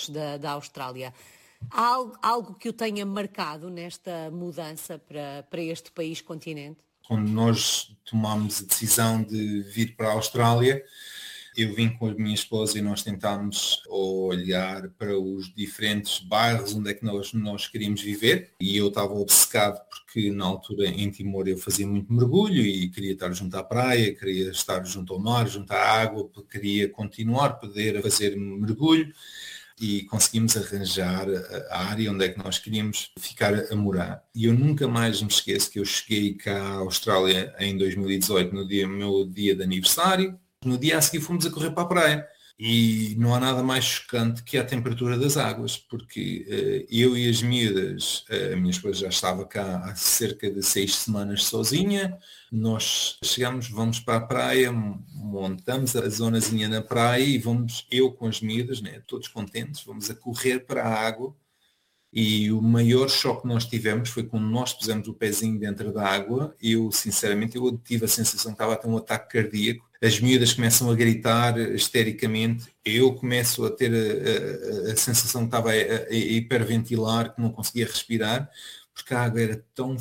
continentes da Austrália. Há algo que o tenha marcado nesta mudança para este país-continente? Quando nós tomámos a decisão de vir para a Austrália, eu vim com a minha esposa e nós tentámos olhar para os diferentes bairros onde é que nós queríamos viver, e eu estava obcecado porque na altura em Timor eu fazia muito mergulho e queria estar junto à praia, queria estar junto ao mar, junto à água, queria continuar a poder fazer mergulho, e conseguimos arranjar a área onde é que nós queríamos ficar a morar. E eu nunca mais me esqueço que eu cheguei cá à Austrália em 2018, no meu dia de aniversário. No dia a seguir fomos a correr para a praia. E não há nada mais chocante que a temperatura das águas, porque eu e as miúdas, a minha esposa já estava cá há cerca de 6 semanas sozinha, nós chegamos, vamos para a praia, montamos a zonazinha na praia e vamos, eu com as miúdas, né, todos contentes, vamos a correr para a água. E o maior choque que nós tivemos foi quando nós pusemos o pezinho dentro da água. Eu, sinceramente, eu tive a sensação que estava a ter um ataque cardíaco. As miúdas começam a gritar histericamente. Eu começo a ter a sensação que estava a hiperventilar, que não conseguia respirar, porque a água era tão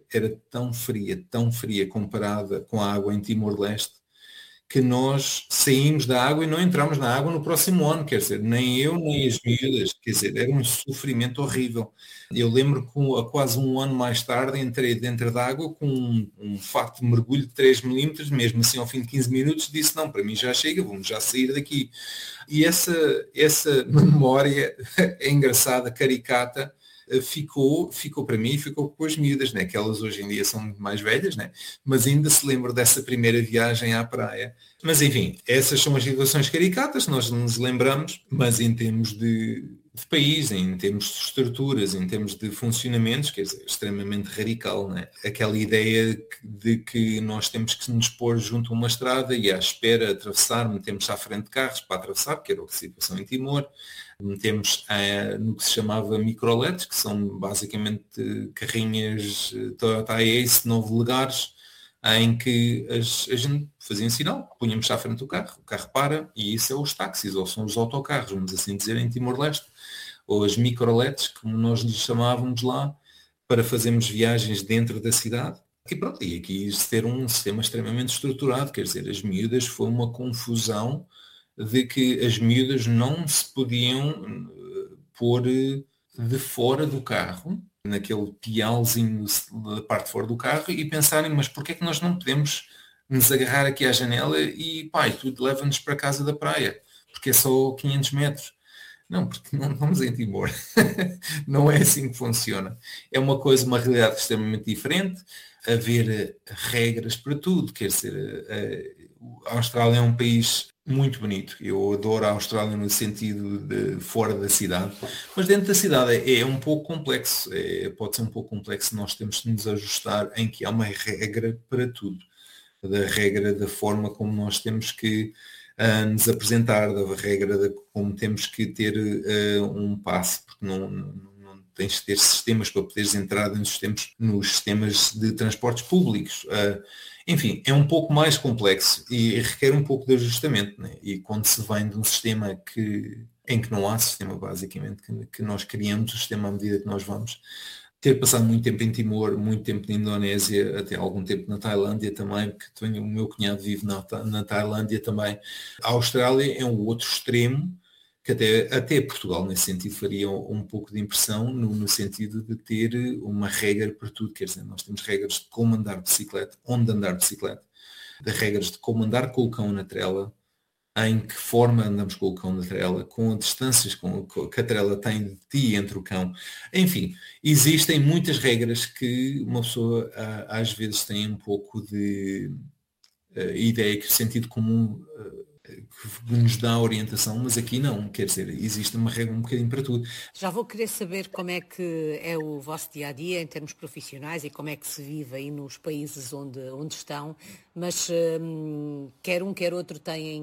fria comparada com a água em Timor-Leste, que nós saímos da água e não entramos na água no próximo ano, quer dizer, nem eu nem as miúdas, quer dizer, era um sofrimento horrível. Eu lembro que quase um ano mais tarde entrei dentro da água com um fato de mergulho de 3 milímetros, mesmo assim ao fim de 15 minutos disse, não, para mim já chega, vamos já sair daqui. E essa memória é engraçada, caricata, ficou para mim e ficou com as miúdas, né? Que elas hoje em dia são muito mais velhas, né? Mas ainda se lembram dessa primeira viagem à praia. Mas enfim, essas são as situações caricatas, nós nos lembramos, mas em termos de país, em termos de estruturas, em termos de funcionamentos, quer dizer, extremamente radical, né? Aquela ideia de que nós temos que nos pôr junto a uma estrada e à espera de atravessar, metemos à frente de carros para atravessar, que era a situação em Timor. Metemos no que se chamava microletes, que são basicamente carrinhas Toyota Ace de 9 lugares, em que a gente fazia um sinal, punhamos à frente do carro, o carro para, e isso é os táxis, ou são os autocarros, vamos assim dizer, em Timor-Leste, ou as microletes, como nós lhes chamávamos lá, para fazermos viagens dentro da cidade. E pronto, e aqui ter um sistema extremamente estruturado, quer dizer, as miúdas foi uma confusão de que as miúdas não se podiam pôr de fora do carro, naquele pialzinho da parte de fora do carro, e pensarem, mas porquê é que nós não podemos nos agarrar aqui à janela e pai, tudo leva-nos para a casa da praia, porque é só 500 metros. Não, porque não vamos em Timor. Não é assim que funciona. É uma realidade extremamente diferente, haver regras para tudo, quer dizer, a Austrália é um país muito bonito. Eu adoro a Austrália no sentido de fora da cidade, mas dentro da cidade é um pouco complexo. Pode ser um pouco complexo, nós temos de nos ajustar em que há uma regra para tudo. Da regra da forma como nós temos que nos apresentar, da regra de como temos que ter um passe, porque não tens de ter sistemas para poderes entrar nos sistemas de transportes públicos. Enfim, é um pouco mais complexo e requer um pouco de ajustamento, né? E quando se vem de um sistema em que não há sistema, basicamente, que nós criamos o sistema à medida que nós vamos, ter passado muito tempo em Timor, muito tempo na Indonésia, até algum tempo na Tailândia também, porque o meu cunhado vive na Tailândia também. A Austrália é um outro extremo, que até Portugal nesse sentido faria um pouco de impressão, no sentido de ter uma regra para tudo, quer dizer, nós temos regras de como andar de bicicleta, onde andar de bicicleta, de regras de como andar com o cão na trela, em que forma andamos com o cão na trela, com as distâncias que a trela tem de ti entre o cão. Enfim, existem muitas regras que uma pessoa às vezes tem um pouco de ideia que o sentido comum que nos dá a orientação, mas aqui não, quer dizer, existe uma regra um bocadinho para tudo. Já vou querer saber como é que é o vosso dia-a-dia em termos profissionais e como é que se vive aí nos países onde estão, mas quer um, quer outro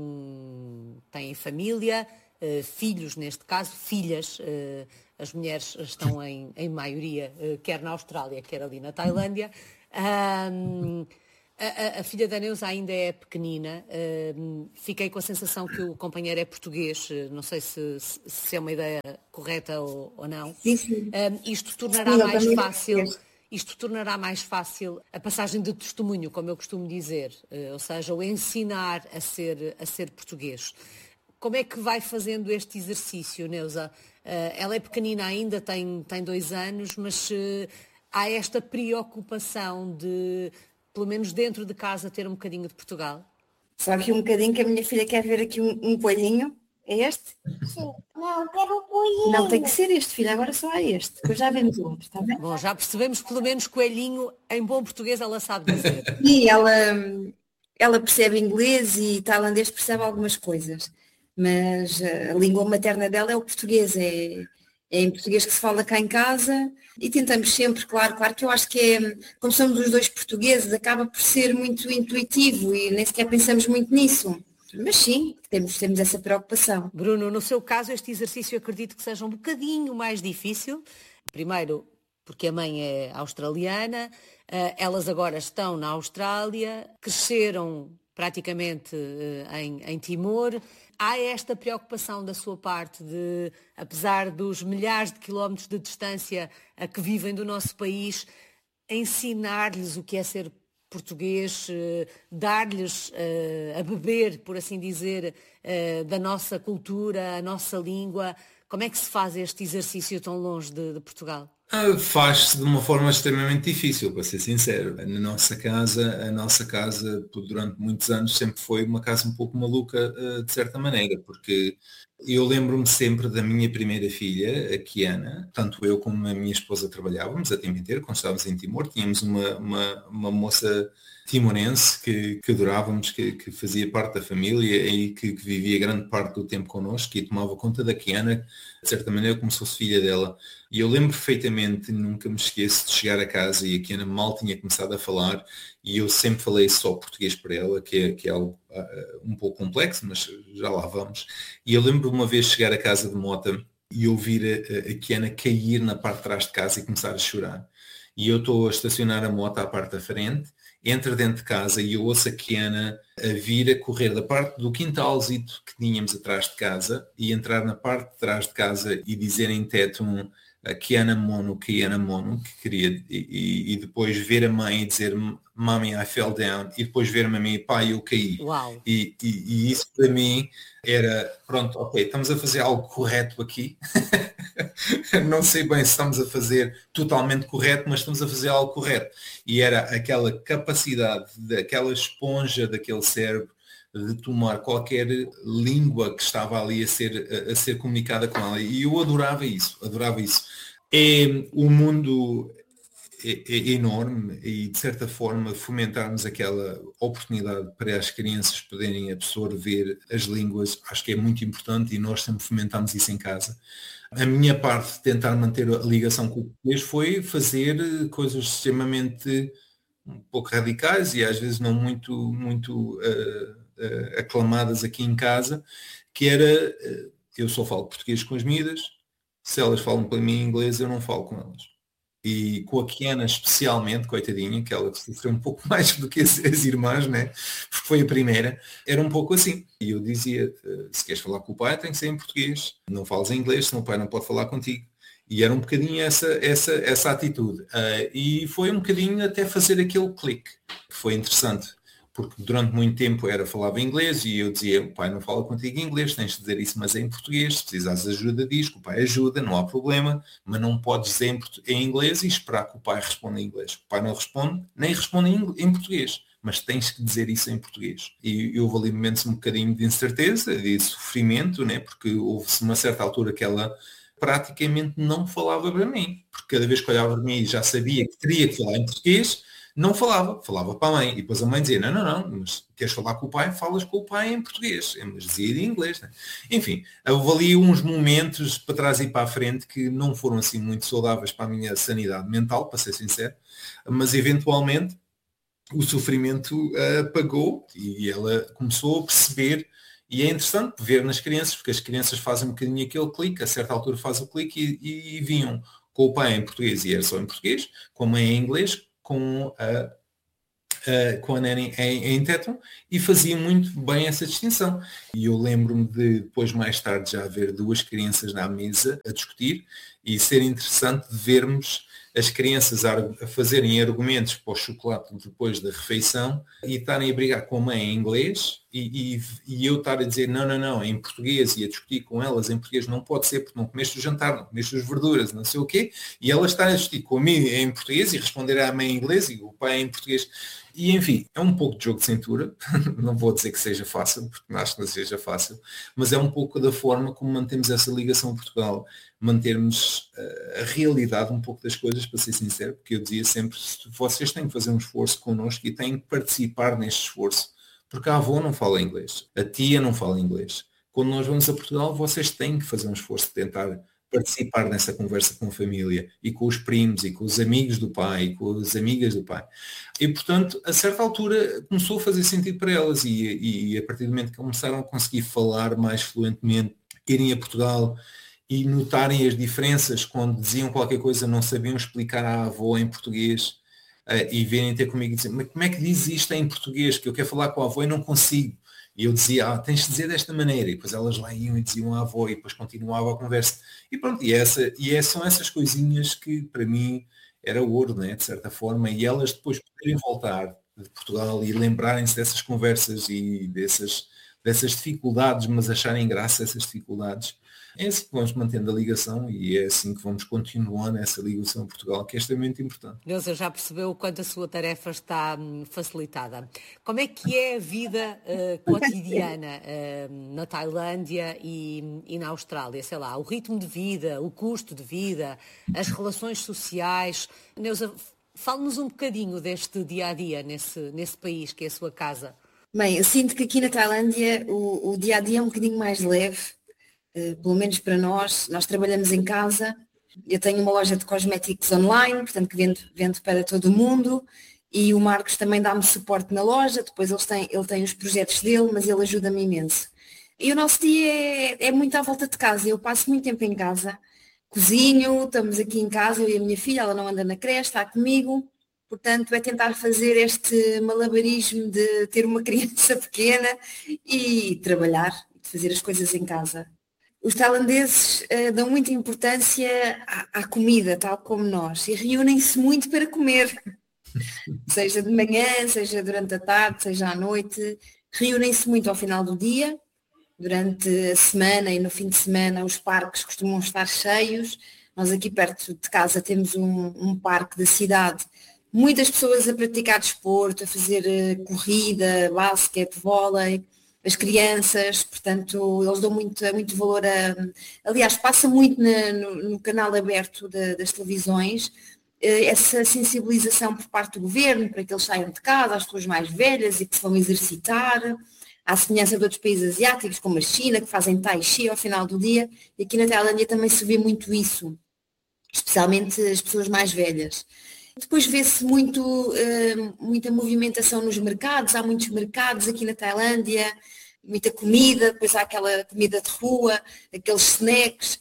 têm família, filhos neste caso, filhas, as mulheres estão em maioria, quer na Austrália, quer ali na Tailândia. A filha da Neuza ainda é pequenina. Fiquei com a sensação que o companheiro é português. Não sei se é uma ideia correta ou não. Sim, sim. Isto tornará mais fácil. Isto tornará mais fácil a passagem de testemunho, como eu costumo dizer, ou seja, o ensinar a ser português. Como é que vai fazendo este exercício, Neuza? Ela é pequenina ainda, tem 2 anos, mas há esta preocupação de, pelo menos dentro de casa, ter um bocadinho de Portugal? Só aqui um bocadinho que a minha filha quer ver aqui um coelhinho. É este? Sim. Não, quero um coelhinho. Não, tem que ser este, filho. Agora só há este. Depois já vemos o outro, está bem? Bom, já percebemos que pelo menos coelhinho, em bom português, ela sabe dizer. E ela percebe inglês e tailandês percebe algumas coisas. Mas a língua materna dela é o português. É em português que se fala cá em casa. E tentamos sempre, claro que eu acho que como somos os 2 portugueses, acaba por ser muito intuitivo e nem sequer pensamos muito nisso. Mas sim, temos essa preocupação. Bruno, no seu caso, este exercício acredito que seja um bocadinho mais difícil. Primeiro, porque a mãe é australiana, elas agora estão na Austrália, cresceram praticamente em Timor. Há esta preocupação da sua parte de, apesar dos milhares de quilómetros de distância a que vivem do nosso país, ensinar-lhes o que é ser português, dar-lhes a beber, por assim dizer, da nossa cultura, a nossa língua. Como é que se faz este exercício tão longe de Portugal? Faz-se de uma forma extremamente difícil, para ser sincero. A nossa casa, durante muitos anos, sempre foi uma casa um pouco maluca, de certa maneira, porque eu lembro-me sempre da minha primeira filha, a Kiana. Tanto eu como a minha esposa trabalhávamos a tempo inteiro, quando estávamos em Timor. Tínhamos uma moça timorense que adorávamos, que fazia parte da família e que vivia grande parte do tempo connosco e tomava conta da Kiana, de certa maneira, como se fosse filha dela. E eu lembro perfeitamente, nunca me esqueço de chegar a casa e a Kiana mal tinha começado a falar e eu sempre falei só português para ela, que é algo um pouco complexo, mas já lá vamos. E eu lembro uma vez chegar a casa de Mota e ouvir a Kiana cair na parte de trás de casa e começar a chorar. E eu estou a estacionar a moto à parte da frente, entro dentro de casa e eu ouço a Kiana a vir a correr da parte do quintalzito que tínhamos atrás de casa e entrar na parte de trás de casa e dizer em teto Kiana Mono, que queria, e depois ver a mãe e dizer Mommy, I fell down, e depois ver-me a mim, pai, eu caí. Uau. E isso para mim era, pronto, ok, estamos a fazer algo correto aqui. Não sei bem se estamos a fazer totalmente correto, mas estamos a fazer algo correto. E era aquela capacidade daquela esponja daquele cérebro de tomar qualquer língua que estava ali a ser comunicada com ela. E eu adorava isso. O mundo é enorme e, de certa forma, fomentarmos aquela oportunidade para as crianças poderem absorver as línguas, acho que é muito importante e nós sempre fomentamos isso em casa. A minha parte de tentar manter a ligação com o português foi fazer coisas extremamente um pouco radicais e às vezes não muito aclamadas aqui em casa, que era, eu só falo português com as miúdas, se elas falam para mim em inglês eu não falo com elas. E com a Kiana especialmente, coitadinha, que ela sofreu um pouco mais do que as irmãs, né? Porque foi a primeira, era um pouco assim. E eu dizia, se queres falar com o pai tem que ser em português, não falas em inglês, senão o pai não pode falar contigo. E era um bocadinho essa atitude. E foi um bocadinho até fazer aquele clique, que foi interessante. Porque durante muito tempo falava inglês e eu dizia, o pai não fala contigo em inglês, tens de dizer isso, mas é em português, se precisares de ajuda diz, que o pai ajuda, não há problema, mas não podes dizer em inglês e esperar que o pai responda em inglês. O pai não responde, nem responde em português, mas tens que dizer isso em português. E houve ali momentos um bocadinho de incerteza, de sofrimento, né? Porque houve-se uma certa altura que ela praticamente não falava para mim, porque cada vez que olhava para mim e já sabia que teria que falar em português, não falava para a mãe. E depois a mãe dizia, não, mas queres falar com o pai? Falas com o pai em português. Mas dizia em inglês. Né? Enfim, houve ali uns momentos para trás e para a frente que não foram assim muito saudáveis para a minha sanidade mental, para ser sincero. Mas eventualmente o sofrimento apagou e ela começou a perceber. E é interessante ver nas crianças, porque as crianças fazem um bocadinho aquele clique, a certa altura faz o clique e vinham com o pai em português e era só em português, com a mãe em inglês, com com a Nani em tétano e fazia muito bem essa distinção. E eu lembro-me de depois mais tarde já ver 2 crianças na mesa a discutir e ser interessante de vermos as crianças a fazerem argumentos para o chocolate depois da refeição e estarem a brigar com a mãe em inglês e eu estar a dizer não, em português e a discutir com elas em português não pode ser porque não comeste o jantar, não comeste as verduras, não sei o quê, e elas estarem a discutir comigo em português e responder à mãe em inglês e o pai em português. E enfim, é um pouco de jogo de cintura, não vou dizer que seja fácil, porque não acho que não seja fácil, mas é um pouco da forma como mantemos essa ligação a Portugal, mantermos a realidade um pouco das coisas, para ser sincero, porque eu dizia sempre, vocês têm que fazer um esforço connosco e têm que participar neste esforço, porque a avó não fala inglês, a tia não fala inglês. Quando nós vamos a Portugal, vocês têm que fazer um esforço de tentar participar nessa conversa com a família e com os primos e com os amigos do pai e com as amigas do pai. E, portanto, a certa altura começou a fazer sentido para elas e a partir do momento que começaram a conseguir falar mais fluentemente, irem a Portugal e notarem as diferenças quando diziam qualquer coisa, não sabiam explicar à avó em português e virem ter comigo e dizer, mas como é que diz isto em português? Que eu quero falar com a avó e não consigo. E eu dizia, tens de dizer desta maneira. E depois elas lá iam e diziam à avó e depois continuava a conversa. E pronto, são essas coisinhas que para mim era ouro, né, de certa forma. E elas depois poderem voltar de Portugal e lembrarem-se dessas conversas e dessas dificuldades, mas acharem graça essas dificuldades. É assim que vamos mantendo a ligação e é assim que vamos continuando essa ligação a Portugal, que é extremamente importante. Neuza já percebeu o quanto a sua tarefa está facilitada. Como é que é a vida cotidiana na Tailândia e na Austrália? Sei lá, o ritmo de vida, o custo de vida, as relações sociais. Neuza, fale-nos um bocadinho deste dia-a-dia nesse país que é a sua casa. Bem, eu sinto que aqui na Tailândia o dia-a-dia é um bocadinho mais leve. Pelo menos para nós trabalhamos em casa, eu tenho uma loja de cosméticos online, portanto que vendo para todo o mundo e o Marcos também dá-me suporte na loja, depois ele tem os projetos dele, mas ele ajuda-me imenso. E o nosso dia é muito à volta de casa, eu passo muito tempo em casa, cozinho, estamos aqui em casa, eu e a minha filha, ela não anda na creche, está comigo, portanto é tentar fazer este malabarismo de ter uma criança pequena e trabalhar, fazer as coisas em casa. Os tailandeses dão muita importância à comida, tal como nós, e reúnem-se muito para comer, seja de manhã, seja durante a tarde, seja à noite, reúnem-se muito ao final do dia, durante a semana e no fim de semana os parques costumam estar cheios, nós aqui perto de casa temos um parque da cidade, muitas pessoas a praticar desporto, a fazer corrida, basquete, vôlei, as crianças, portanto, eles dão muito valor aliás, passa muito no canal aberto das televisões, essa sensibilização por parte do governo, para que eles saiam de casa, as pessoas mais velhas e que se vão exercitar, à semelhança de outros países asiáticos, como a China, que fazem tai chi ao final do dia, e aqui na Tailândia também se vê muito isso, especialmente as pessoas mais velhas. Depois vê-se muita movimentação nos mercados, há muitos mercados aqui na Tailândia, muita comida, depois há aquela comida de rua, aqueles snacks,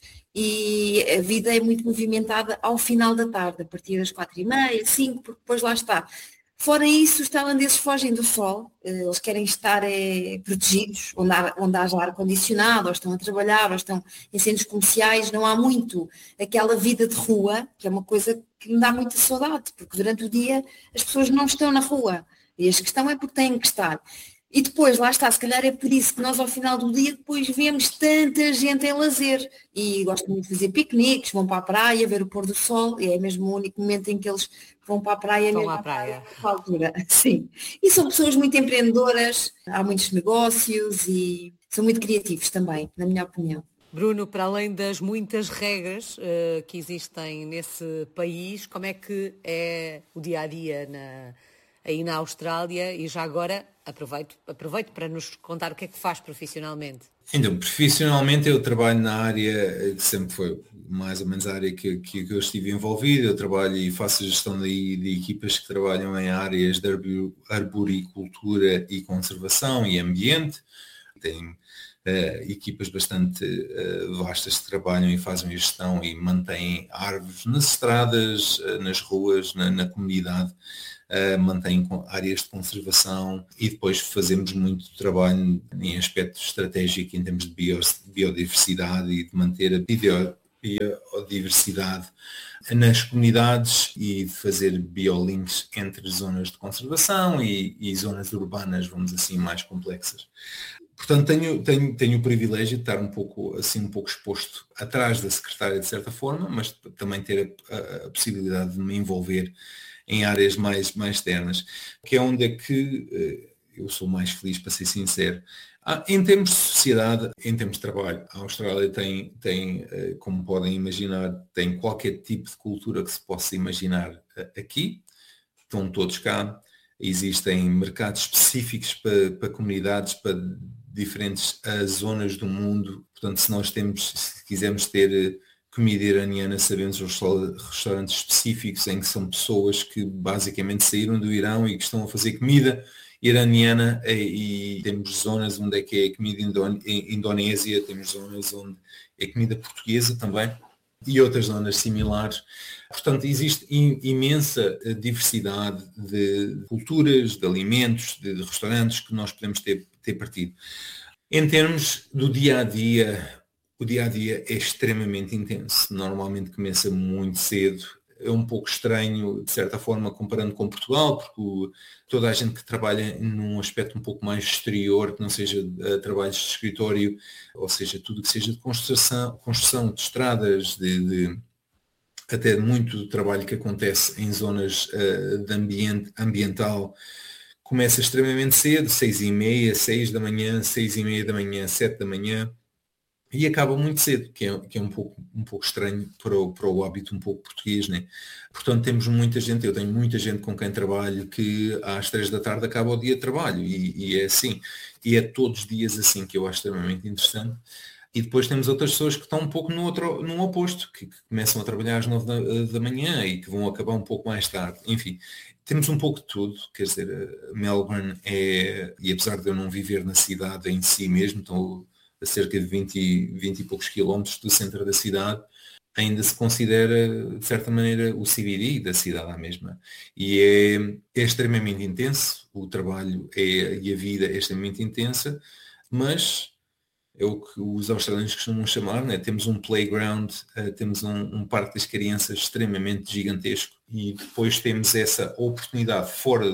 e a vida é muito movimentada ao final da tarde, a partir das 4h30, 5, porque depois lá está. Fora isso, os tailandeses fogem do sol, eles querem estar protegidos, onde haja ar-condicionado, ou estão a trabalhar, ou estão em centros comerciais, não há muito aquela vida de rua, que é uma coisa que me dá muita saudade, porque durante o dia as pessoas não estão na rua, e a questão é porque têm que estar. E depois, lá está, se calhar é por isso que nós ao final do dia depois vemos tanta gente em lazer, e gostam muito de fazer piqueniques, vão para a praia, ver o pôr do sol, e é mesmo o único momento em que eles vão para a praia. Vão à praia. Nessa altura, sim. E são pessoas muito empreendedoras, há muitos negócios e são muito criativos também, na minha opinião. Bruno, para além das muitas regras que existem nesse país, como é que é o dia-a-dia aí na Austrália? E já agora aproveito para nos contar o que é que faz profissionalmente. Então, profissionalmente eu trabalho na área que sempre foi mais ou menos a área que eu estive envolvido. Eu trabalho e faço a gestão de equipas que trabalham em áreas de arboricultura e conservação e ambiente. Tem equipas bastante vastas que trabalham e fazem a gestão e mantêm árvores nas estradas, nas ruas, na comunidade, mantêm áreas de conservação e depois fazemos muito trabalho em aspecto estratégico em termos de biodiversidade e de manter a biodiversidade nas comunidades e de fazer biolinks entre zonas de conservação e zonas urbanas, vamos assim, mais complexas. Portanto, tenho o privilégio de estar um pouco exposto atrás da secretária de certa forma, mas também ter a possibilidade de me envolver em áreas mais externas, que é onde é que eu sou mais feliz, para ser sincero. Em termos de sociedade, em termos de trabalho, a Austrália tem, como podem imaginar, tem qualquer tipo de cultura que se possa imaginar aqui. Estão todos cá. Existem mercados específicos para comunidades, para diferentes zonas do mundo. Portanto, se quisermos ter comida iraniana, sabemos os restaurantes específicos em que são pessoas que basicamente saíram do Irão e que estão a fazer comida iraniana, e temos zonas onde é que é comida indonésia, temos zonas onde é comida portuguesa também e outras zonas similares. Portanto, existe imensa diversidade de culturas, de alimentos, de restaurantes que nós podemos ter partido. Em termos do dia-a-dia, o dia-a-dia é extremamente intenso. Normalmente começa muito cedo. É um pouco estranho, de certa forma, comparando com Portugal, porque toda a gente que trabalha num aspecto um pouco mais exterior, que não seja trabalhos de escritório, ou seja, tudo que seja de construção de estradas, até muito trabalho que acontece em zonas de ambiental, começa extremamente cedo, 6h30, 6 da manhã, 6h30 da manhã, 7 da manhã, e acaba muito cedo, que é um pouco estranho para o hábito um pouco português, né? Portanto, temos muita gente, eu tenho muita gente com quem trabalho que às 3 da tarde acaba o dia de trabalho, e é assim, e é todos os dias assim, que eu acho extremamente interessante. E depois temos outras pessoas que estão um pouco no oposto, que começam a trabalhar às 9 da manhã e que vão acabar um pouco mais tarde. Enfim, temos um pouco de tudo, quer dizer, Melbourne e apesar de eu não viver na cidade em si mesmo, estou a cerca de 20 e poucos quilómetros do centro da cidade, ainda se considera, de certa maneira, o CBD da cidade à mesma. E é extremamente intenso, o trabalho e a vida é extremamente intensa, mas é o que os australianos costumam chamar, né? Temos um playground, temos um parque das crianças extremamente gigantesco e depois temos essa oportunidade fora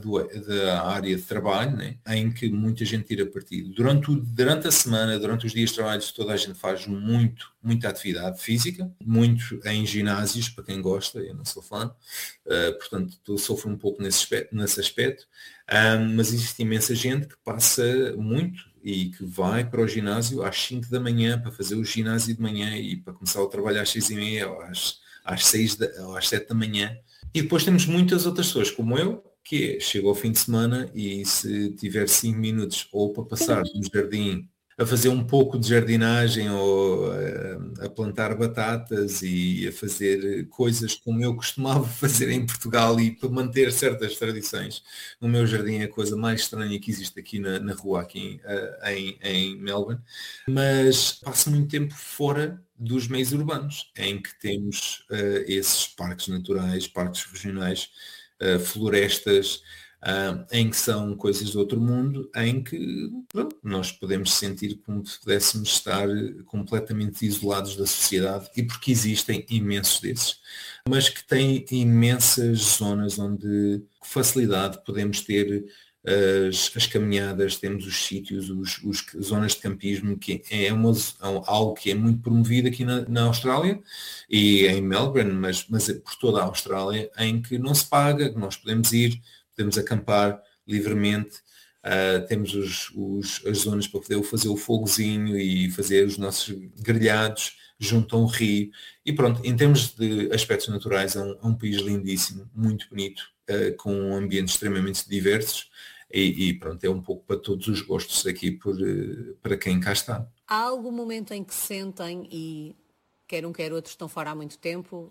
da área de trabalho, né? Em que muita gente tira partido. Durante a semana, durante os dias de trabalho, toda a gente faz muita atividade física, muito em ginásios, para quem gosta, eu não sou fã, portanto sofro um pouco nesse aspecto, mas existe imensa gente que passa muito e que vai para o ginásio às 5 da manhã para fazer o ginásio de manhã e para começar o trabalho às 6h30 ou às 6 ou às 7 da manhã. E depois temos muitas outras pessoas como eu, que chego ao fim de semana e se tiver 5 minutos ou para passar no jardim a fazer um pouco de jardinagem ou a plantar batatas e a fazer coisas como eu costumava fazer em Portugal e para manter certas tradições. O meu jardim é a coisa mais estranha que existe aqui na rua, aqui em Melbourne, mas passo muito tempo fora dos meios urbanos, em que temos esses parques naturais, parques regionais, florestas, em que são coisas do outro mundo, em que nós podemos sentir como se pudéssemos estar completamente isolados da sociedade, e porque existem imensos desses, mas que têm imensas zonas onde com facilidade podemos ter as caminhadas, temos os sítios, as zonas de campismo, que é algo que é muito promovido aqui na Austrália e em Melbourne, mas por toda a Austrália, em que não se paga, que nós podemos ir, podemos acampar livremente, temos as zonas para poder fazer o fogozinho e fazer os nossos grelhados junto a um rio. E pronto, em termos de aspectos naturais, é um país lindíssimo, muito bonito, com ambientes extremamente diversos e pronto, é um pouco para todos os gostos aqui para quem cá está. Há algum momento em que sentem, e quer um quer outro estão fora há muito tempo,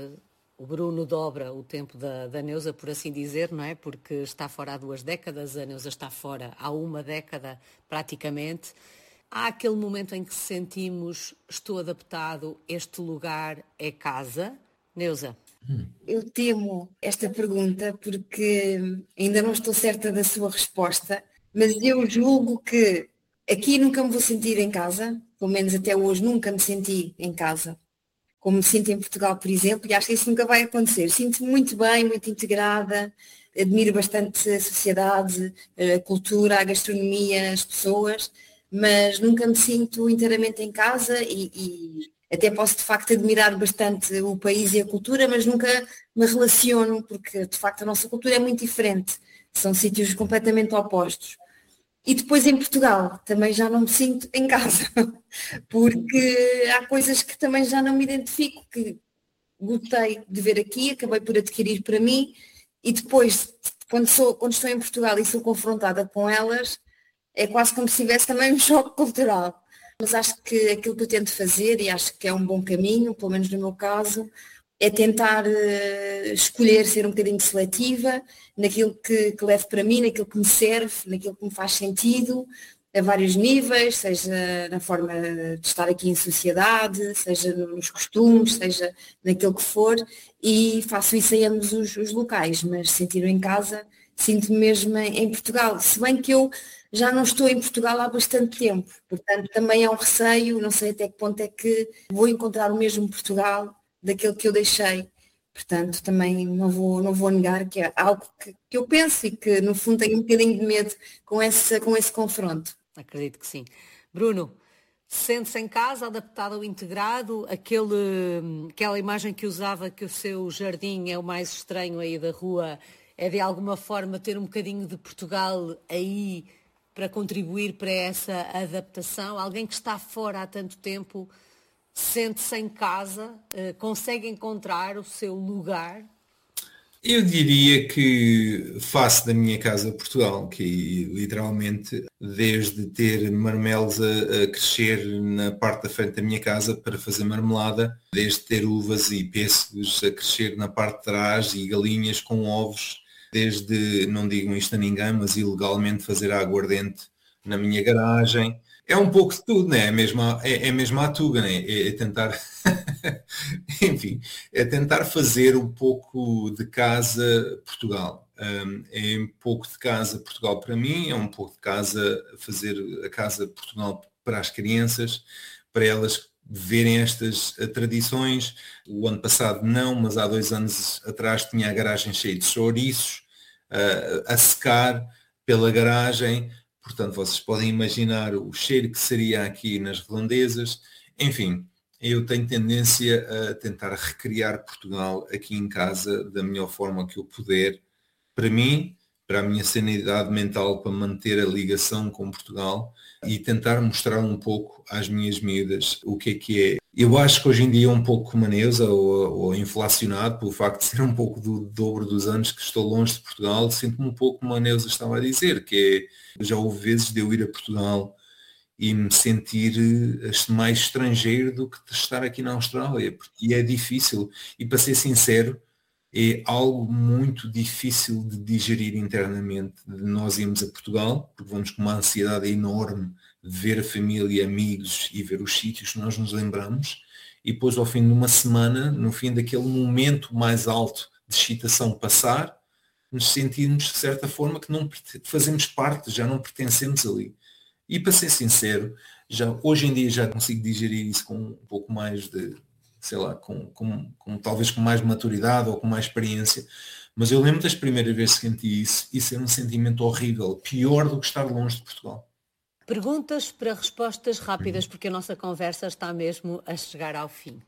o Bruno dobra o tempo da Neusa, por assim dizer, não é? Porque está fora há 2 décadas, a Neusa está fora há 1 década praticamente. há aquele momento em que sentimos, estou adaptado, este lugar é casa? Neuza? Eu temo esta pergunta porque ainda não estou certa da sua resposta, mas eu julgo que aqui nunca me vou sentir em casa, pelo menos até hoje nunca me senti em casa, como me sinto em Portugal, por exemplo, e acho que isso nunca vai acontecer. Sinto-me muito bem, muito integrada, admiro bastante a sociedade, a cultura, a gastronomia, as pessoas, mas nunca me sinto inteiramente em casa e até posso de facto admirar bastante o país e a cultura, mas nunca me relaciono, porque de facto a nossa cultura é muito diferente, são sítios completamente opostos. E depois em Portugal também já não me sinto em casa, porque há coisas que também já não me identifico, que gostei de ver aqui, acabei por adquirir para mim, e depois, quando estou em Portugal e sou confrontada com elas, é quase como se tivesse também um choque cultural. Mas acho que aquilo que eu tento fazer, e acho que é um bom caminho, pelo menos no meu caso, é tentar escolher, ser um bocadinho seletiva naquilo que levo para mim, naquilo que me serve, naquilo que me faz sentido, a vários níveis, seja na forma de estar aqui em sociedade, seja nos costumes, seja naquilo que for, e faço isso em ambos os locais, mas sentir-me em casa, sinto-me mesmo em Portugal, se bem que eu já não estou em Portugal há bastante tempo, portanto também há um receio, não sei até que ponto é que vou encontrar o mesmo Portugal daquele que eu deixei. Portanto, também não vou negar que é algo que eu penso e que no fundo tenho um bocadinho de medo com esse confronto. Acredito que sim. Bruno, sente-se em casa, adaptado ao integrado, aquela imagem que usava que o seu jardim é o mais estranho aí da rua, é de alguma forma ter um bocadinho de Portugal aí para contribuir para essa adaptação? Alguém que está fora há tanto tempo sente-se em casa, consegue encontrar o seu lugar? Eu diria que faço da minha casa Portugal, que literalmente desde ter marmelos a crescer na parte da frente da minha casa para fazer marmelada, desde ter uvas e pêssegos a crescer na parte de trás e galinhas com ovos, desde, não digam isto a ninguém, mas ilegalmente fazer aguardente na minha garagem. É um pouco de tudo, né? É mesmo a tuga, né? É tentar, enfim, é tentar fazer um pouco de casa Portugal. É um pouco de casa Portugal para mim, é um pouco de casa fazer a casa Portugal para as crianças, para elas verem estas tradições. O ano passado não, mas há 2 anos atrás tinha a garagem cheia de chouriços a secar pela garagem. Portanto, vocês podem imaginar o cheiro que seria aqui nas redondezas. Enfim, eu tenho tendência a tentar recriar Portugal aqui em casa da melhor forma que eu puder, para mim, para a minha sanidade mental, para manter a ligação com Portugal e tentar mostrar um pouco às minhas miúdas o que é. Eu acho que hoje em dia é um pouco como a Neuza, ou inflacionado pelo facto de ser um pouco do dobro dos anos que estou longe de Portugal, sinto-me um pouco como a Neuza estava a dizer, que é, já houve vezes de eu ir a Portugal e me sentir mais estrangeiro do que de estar aqui na Austrália, porque é difícil, e para ser sincero, é algo muito difícil de digerir internamente. Nós irmos a Portugal, porque vamos com uma ansiedade enorme de ver a família, amigos e ver os sítios que nós nos lembramos, e depois ao fim de uma semana, no fim daquele momento mais alto de excitação passar, nos sentimos de certa forma que não fazemos parte, já não pertencemos ali. E para ser sincero, hoje em dia já consigo digerir isso com um pouco mais de, sei lá, talvez com mais maturidade ou com mais experiência, mas eu lembro das primeiras vezes que senti isso era um sentimento horrível, pior do que estar longe de Portugal. Perguntas para respostas rápidas, porque a nossa conversa está mesmo a chegar ao fim.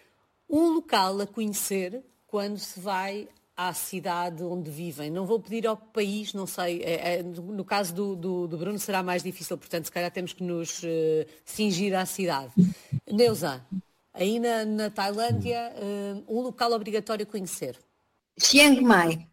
Um local a conhecer quando se vai à cidade onde vivem. Não vou pedir ao país, não sei, no caso do Bruno será mais difícil, portanto se calhar temos que nos cingir à cidade. Neuza, aí na Tailândia, um local obrigatório a conhecer? Chiang Mai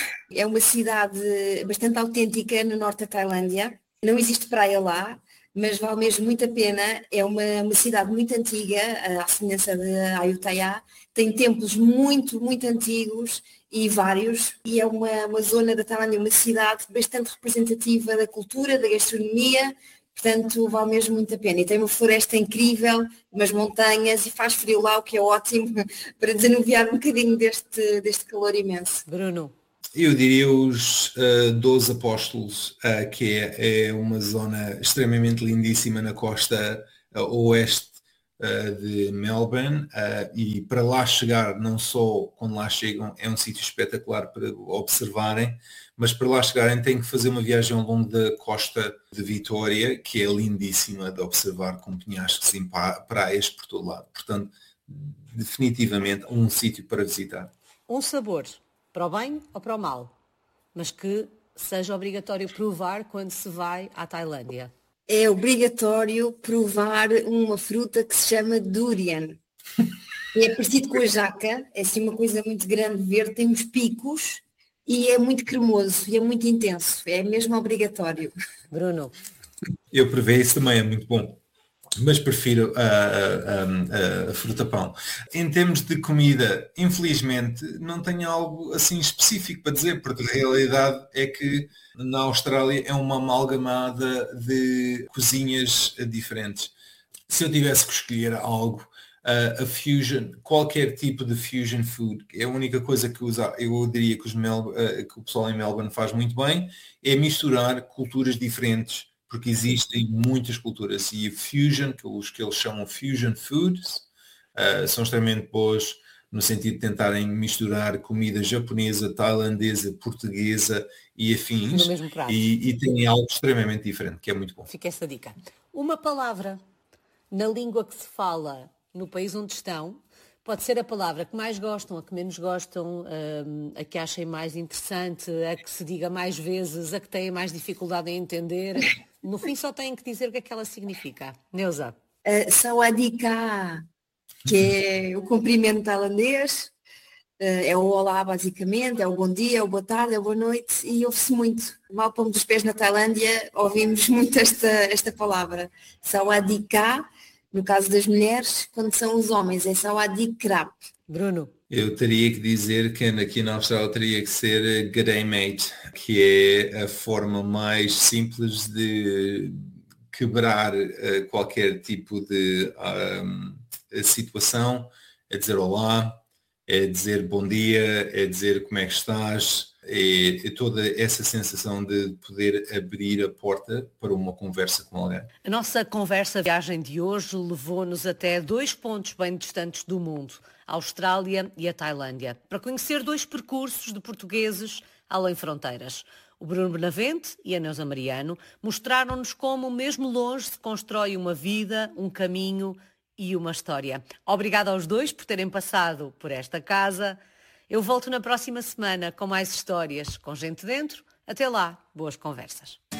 é uma cidade bastante autêntica no norte da Tailândia. Não existe praia lá, mas vale mesmo muito a pena. É uma cidade muito antiga, à semelhança de Ayutthaya. Tem templos muito, muito antigos e vários. E é uma zona da Tailândia, uma cidade bastante representativa da cultura, da gastronomia. portanto vale mesmo muito a pena. E tem uma floresta incrível, umas montanhas e faz frio lá, o que é ótimo para desanuviar um bocadinho deste calor imenso. Bruno. Eu diria os 12 Apóstolos, que é uma zona extremamente lindíssima na costa oeste de Melbourne, e para lá chegar, não só quando lá chegam, é um sítio espetacular para observarem, mas para lá chegarem têm que fazer uma viagem ao longo da costa de Vitória, que é lindíssima de observar, com penhascos e praias por todo lado. Portanto, definitivamente um sítio para visitar. Um sabor, para o bem ou para o mal, mas que seja obrigatório provar quando se vai à Tailândia. É obrigatório provar uma fruta que se chama durian. É parecido com a jaca, é assim uma coisa muito grande, verde, tem uns picos e é muito cremoso e é muito intenso. É mesmo obrigatório. Bruno. Eu provei isso também, é muito bom. Mas prefiro a fruta-pão. Em termos de comida, infelizmente, não tenho algo assim específico para dizer, porque a realidade é que na Austrália é uma amalgamada de cozinhas diferentes. Se eu tivesse que escolher algo, a fusion, qualquer tipo de fusion food, é a única coisa que eu diria que o pessoal em Melbourne faz muito bem, é misturar culturas diferentes, porque existem muitas culturas, e a fusion, os que eles chamam fusion foods, são extremamente boas no sentido de tentarem misturar comida japonesa, tailandesa, portuguesa e afins, no mesmo prato. E tem algo extremamente diferente, que é muito bom. Fica essa dica. Uma palavra na língua que se fala no país onde estão, pode ser a palavra que mais gostam, a que menos gostam, a que achem mais interessante, a que se diga mais vezes, a que têm mais dificuldade em entender. No fim só têm que dizer o que é que ela significa. Neuza. Sawadika, que é o cumprimento tailandês, é o olá basicamente, é o bom dia, é o boa tarde, é o boa noite, e ouve-se muito. Mal pomos os pés na Tailândia, ouvimos muito esta palavra. Sawadika, no caso das mulheres, quando são os homens, é Sawadee-krap. Bruno. Eu teria que dizer que aqui na Austrália teria que ser G'day Mate, que é a forma mais simples de quebrar qualquer tipo de situação, é dizer olá, é dizer bom dia, é dizer como é que estás, é toda essa sensação de poder abrir a porta para uma conversa com alguém. A nossa conversa viagem de hoje levou-nos até 2 pontos bem distantes do mundo, a Austrália e a Tailândia, para conhecer 2 percursos de portugueses além fronteiras. O Bruno Benavente e a Neuza Mariano mostraram-nos como, mesmo longe, se constrói uma vida, um caminho e uma história. Obrigada aos 2 por terem passado por esta casa. Eu volto na próxima semana com mais histórias, com gente dentro. Até lá, boas conversas.